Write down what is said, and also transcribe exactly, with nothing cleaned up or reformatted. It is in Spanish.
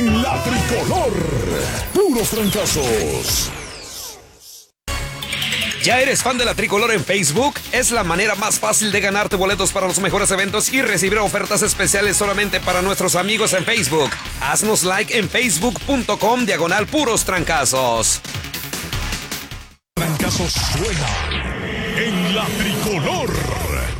en la tricolor. Puros trancazos. ¿Ya eres fan de la Tricolor en Facebook? Es la manera más fácil de ganarte boletos para los mejores eventos y recibir ofertas especiales solamente para nuestros amigos en Facebook. Haznos like en facebook.com diagonal puros trancazos. Trancazos suena en la Tricolor.